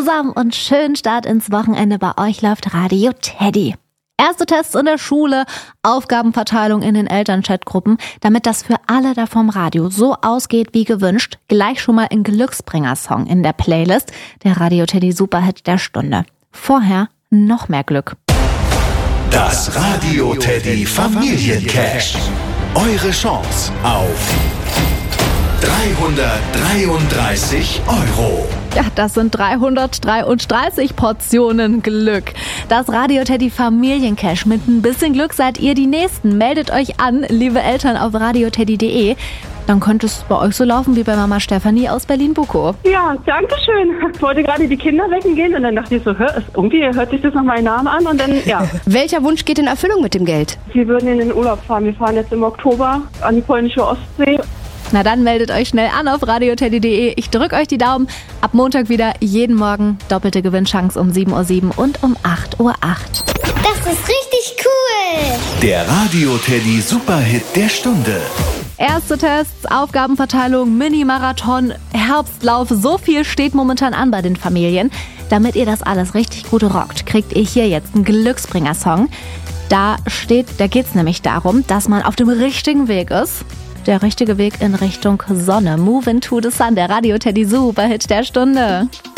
zusammen und schönen Start ins Wochenende. Bei euch läuft Radio Teddy. Erste Tests in der Schule, Aufgabenverteilung in den Elternchatgruppen. Damit das für alle da vom Radio so ausgeht wie gewünscht, gleich schon mal ein Glücksbringer-Song in der Playlist, der Radio Teddy Superhit der Stunde. Vorher noch mehr Glück. Das Radio Teddy Familiencash. Eure Chance auf 333 €. Ja, das sind 333 Portionen Glück. Das Radio Teddy Familiencash. Mit ein bisschen Glück seid ihr die Nächsten. Meldet euch an, liebe Eltern, auf radioteddy.de. Dann könnte es bei euch so laufen wie bei Mama Stefanie aus Berlin-Bukow. Ja, danke schön. Ich wollte gerade die Kinder wecken gehen und dann dachte ich so, irgendwie hört sich das nach meinem Namen an und dann, ja. Welcher Wunsch geht in Erfüllung mit dem Geld? Wir würden in den Urlaub fahren. Wir fahren jetzt im Oktober an die polnische Ostsee. Na dann meldet euch schnell an auf radioteddy.de. Ich drücke euch die Daumen. Ab Montag wieder jeden Morgen doppelte Gewinnchance um 7:07 Uhr und um 8:08 Uhr. Das ist richtig cool. Der Radio Teddy Superhit der Stunde. Erste Tests, Aufgabenverteilung, Mini-Marathon, Herbstlauf. So viel steht momentan an bei den Familien. Damit ihr das alles richtig gut rockt, kriegt ihr hier jetzt einen Glücksbringer-Song. Da geht's nämlich darum, dass man auf dem richtigen Weg ist. Der richtige Weg in Richtung Sonne. Move into the Sun, der Radio Teddy Superhit der Stunde.